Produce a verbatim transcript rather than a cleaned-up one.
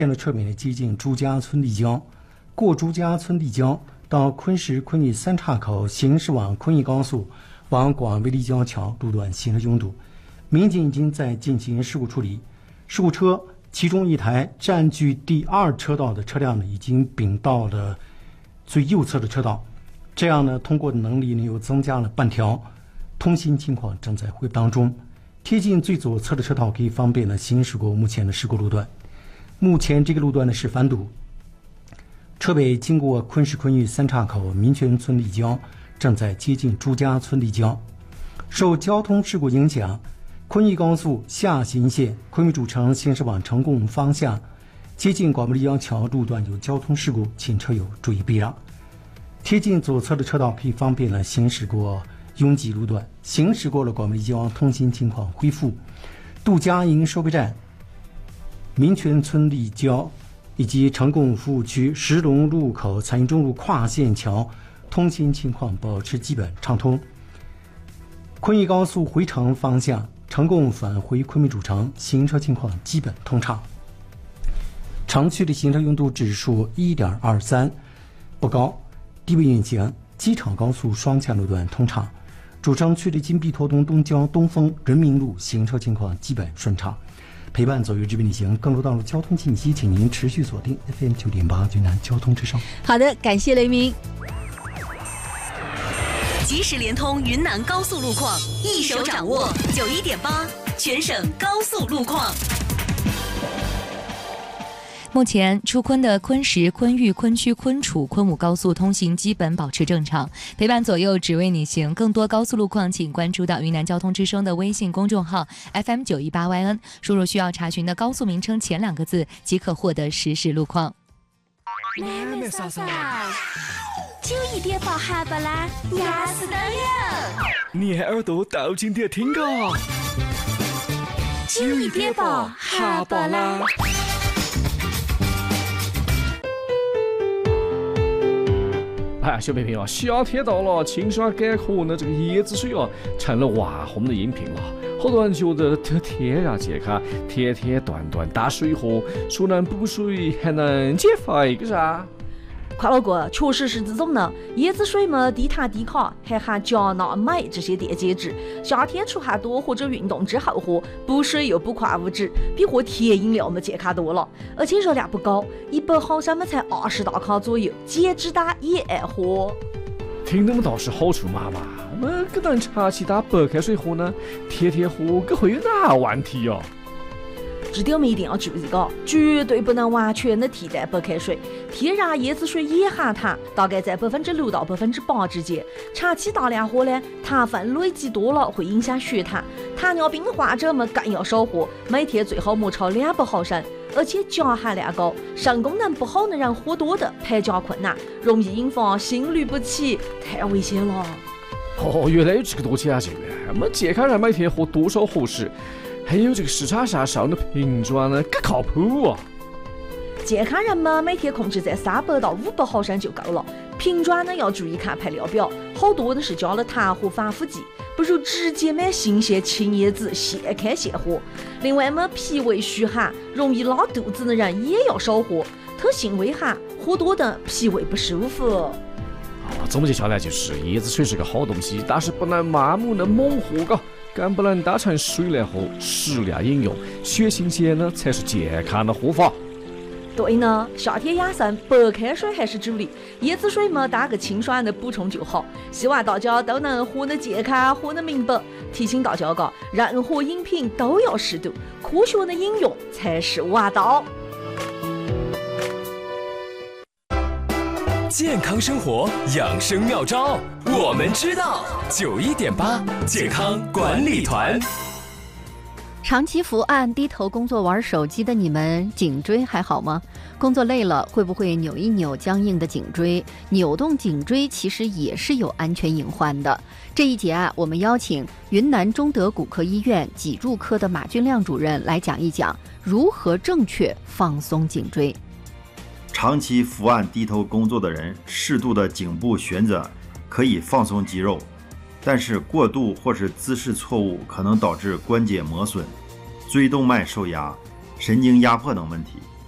线的车面接近朱家村立江，过朱家村立江到昆石昆义三岔口行驶往昆义高速往广威立江桥路段行车拥堵，民警已经在进行事故处理。事故车其中一台占据第二车道的车辆呢，已经并到了最右侧的车道，这样呢，通过的能力呢又增加了半条，通行情况正在恢复当中。贴近最左侧的车道可以方便呢行驶过目前的事故路段。目前这个路段呢是反堵，车北经过昆石昆义三岔口民权村立江，正在接近朱家村立江。受交通事故影响，昆义高速下行线昆明主城行驶往成贡方向接近广威立江桥路段有交通事故，请车友注意避让。贴近左侧的车道可以方便了行驶过拥挤路段，行驶过了广威立江，通行情况恢复。杜家营收费站、民权村立交以及成贡服务区石龙路口彩云中路跨线桥通行情况保持基本畅通。昆义高速回城方向成贡返回昆明主城行车情况基本通畅。城区的行车拥堵指数 一点二三， 不高，低位运行。机场高速双向路段通畅。主城区的金碧陀东东郊东风人民路行车情况基本顺畅。陪伴左右之边旅行，更多道路交通信息，请您持续锁定 F M 九点八云南交通之声。 好的，感谢雷鸣。 即时联通云南高速路况，一手掌握九一点八全省高速路况。 目前出昆的昆石、昆玉、昆曲、昆楚、昆武高速通行基本保持正常。陪伴左右，只为你行。更多高速路况，请关注到云南交通之声的微信公众号 F M 九一八 Y N， 输入需要查询的高速名称前两个字，即可获得实时路况。 妹妹嫂嫂，九一点八哈巴啦，压死的哟！ 你的耳朵倒进点听个， 九一点八哈巴啦。 哎，小平平啊，夏天到了，清爽解渴的这个椰子水啊，成了万红的饮品了。好多人觉得这天然健康，天天断断打水喝，说能补水还能减肥，个啥？ 快乐哥，确实是这种呢。椰子水嘛，低碳低卡，还含钾、钠、镁这些电解质。夏天出汗多或者运动之后喝，补水又补矿物质，比喝甜饮料嘛健康多了。而且热量不高，一百毫升嘛才二十大卡左右，减脂党也爱喝。 听那么倒是好处嘛嘛，那可能长期打白开水喝呢，天天喝，可会有哪问题呀、啊？ 这点我们一定要注意个，绝对不能完全的替代白开水。天然椰子水也含糖，大概在百分之六到百分之八之间。长期大量喝呢，糖分累积多了会影响血糖。糖尿病患者们更要少喝，每天最好莫超两百毫升。而且钾含量高，肾功能不好的人喝多的排钾困难，容易引发心律不齐，太危险了。 哦，原来有这个多讲究啊！我们健康人每天喝多少合适？还有这个市场上上的瓶装呢，可靠谱啊！ 健康人们每天控制在三百到五百毫升就够了。瓶装呢要注意看配料表，好多的是加了糖和防腐剂，不如直接买新鲜青椰子现开现喝。另外嘛，脾胃虚寒、容易拉肚子的人也要少喝，特性微寒，喝多的脾胃不舒服。 哦，总结下来就是椰子水是个好东西，但是不能盲目的猛喝嘎。更不能当成水来喝，适量饮用，血新鲜呢才是健康的喝法。 对呢，夏天养生，白开水还是主力，椰子水嘛当个清爽的补充就好。希望大家都能喝得健康，喝得明白。提醒大家个，任何饮品都要适度，科学的饮用才是王道。 健康生活养生妙招，我们知道。九一点八健康管理团。 长期伏案低头工作玩手机的你们，颈椎还好吗？工作累了会不会扭一扭僵硬的颈椎？扭动颈椎其实也是有安全隐患的。这一节啊，我们邀请云南中德骨科医院脊柱科的马俊亮主任来讲一讲如何正确放松颈椎。 长期伏案低头工作的人，适度的颈部旋转可以放松肌肉，但是过度或是姿势错误可能导致关节磨损、椎动脉受压、神经压迫等问题。